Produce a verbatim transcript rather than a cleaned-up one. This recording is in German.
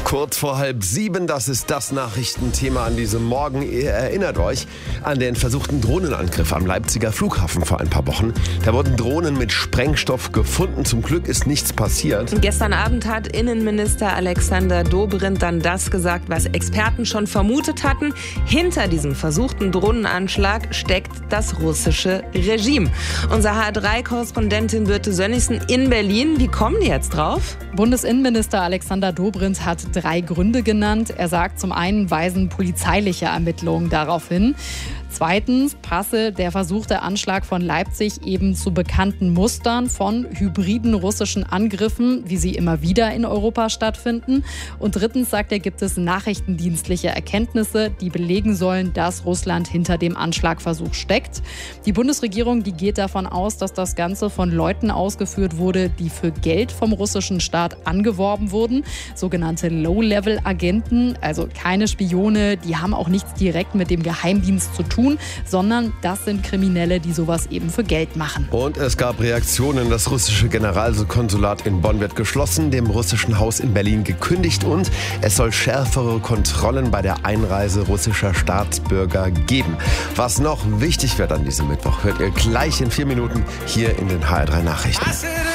Kurz vor halb sieben, das ist das Nachrichtenthema an diesem Morgen. Ihr erinnert euch an den versuchten Drohnenangriff am Leipziger Flughafen vor ein paar Wochen. Da wurden Drohnen mit Sprengstoff gefunden. Zum Glück ist nichts passiert. Gestern Abend hat Innenminister Alexander Dobrindt dann das gesagt, was Experten schon vermutet hatten. Hinter diesem versuchten Drohnenanschlag steckt das russische Regime. Unser H drei Korrespondentin Birte Sönnigsen in Berlin. Wie kommen die jetzt drauf? Bundesinnenminister Alexander Dobrindt hat drei Gründe genannt. Er sagt, zum einen weisen polizeiliche Ermittlungen darauf hin. Zweitens passe der versuchte Anschlag von Leipzig eben zu bekannten Mustern von hybriden russischen Angriffen, wie sie immer wieder in Europa stattfinden. Und drittens sagt er, gibt es nachrichtendienstliche Erkenntnisse, die belegen sollen, dass Russland hinter dem Anschlagversuch steckt. Die Bundesregierung, die geht davon aus, dass das Ganze von Leuten ausgeführt wurde, die für Geld vom russischen Staat angeworben wurden. Sogenannte Low-Level-Agenten, also keine Spione, die haben auch nichts direkt mit dem Geheimdienst zu tun, sondern das sind Kriminelle, die sowas eben für Geld machen. Und es gab Reaktionen. Das russische Generalkonsulat in Bonn wird geschlossen, dem russischen Haus in Berlin gekündigt und es soll schärfere Kontrollen bei der Einreise russischer Staatsbürger geben. Was noch wichtig wird an diesem Mittwoch, hört ihr gleich in vier Minuten hier in den H R drei Nachrichten.